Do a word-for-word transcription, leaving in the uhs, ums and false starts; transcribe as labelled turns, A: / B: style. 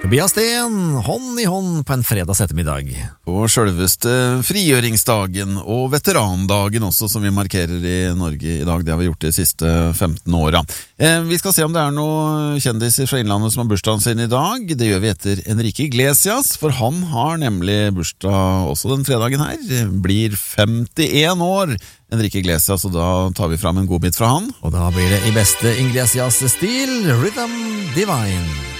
A: Tobias Sten, hånd i hånd på en fredags ettermiddag.
B: På selveste frigjøringsdagen og veterandagen også, som vi markerer i Norge i dag. Det har vi gjort de siste femten åra. Eh, vi skal se om det er noen kjendiser fra Innlandet som har bursdagen sin i dag. Det gjør vi etter Enrique Iglesias, for han har nemlig bursdag også den fredagen her. Blir femtien år, Enrique Iglesias, og da tar vi fram en god bit fra han.
A: Og da blir det i beste Iglesias-stil, Rhythm Divine.